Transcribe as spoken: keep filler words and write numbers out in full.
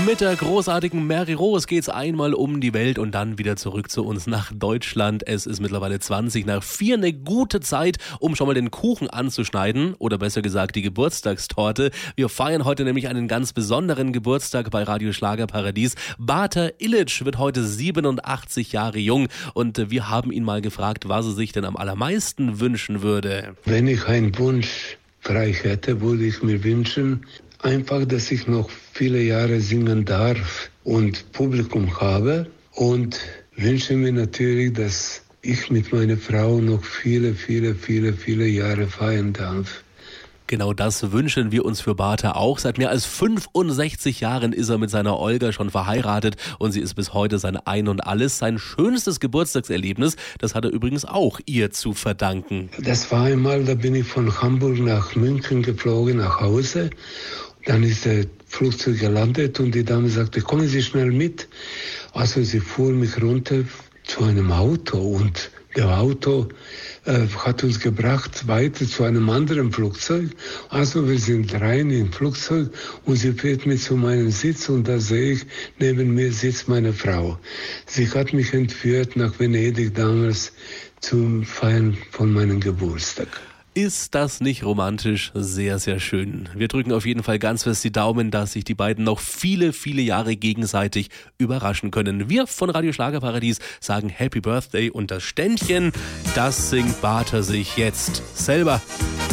Mit der großartigen Mary Rose geht's einmal um die Welt und dann wieder zurück zu uns nach Deutschland. Es ist mittlerweile zwanzig nach vier, eine gute Zeit, um schon mal den Kuchen anzuschneiden oder besser gesagt die Geburtstagstorte. Wir feiern heute nämlich einen ganz besonderen Geburtstag bei Radio Schlagerparadies. Bata Illich wird heute siebenundachtzig Jahre jung und wir haben ihn mal gefragt, was er sich denn am allermeisten wünschen würde. Wenn ich einen Wunsch frei hätte, würde ich mir wünschen, einfach, dass ich noch viele Jahre singen darf und Publikum habe, und wünsche mir natürlich, dass ich mit meiner Frau noch viele, viele, viele, viele Jahre feiern darf. Genau das wünschen wir uns für Bata auch. Seit mehr als fünfundsechzig Jahren ist er mit seiner Olga schon verheiratet und sie ist bis heute sein Ein und Alles. Sein schönstes Geburtstagserlebnis, das hat er übrigens auch ihr zu verdanken. Das war einmal, da bin ich von Hamburg nach München geflogen, nach Hause. Dann ist der Flugzeug gelandet und die Dame sagte, kommen Sie schnell mit. Also sie fuhr mich runter zu einem Auto und der Auto äh, hat uns gebracht weiter zu einem anderen Flugzeug. Also wir sind rein im Flugzeug und sie fährt mich zu meinem Sitz und da sehe ich, neben mir sitzt meine Frau. Sie hat mich entführt nach Venedig damals zum Feiern von meinem Geburtstag. Ist das nicht romantisch? Sehr, sehr schön. Wir drücken auf jeden Fall ganz fest die Daumen, dass sich die beiden noch viele, viele Jahre gegenseitig überraschen können. Wir von Radio Schlagerparadies sagen Happy Birthday und das Ständchen, das singt Bata sich jetzt selber.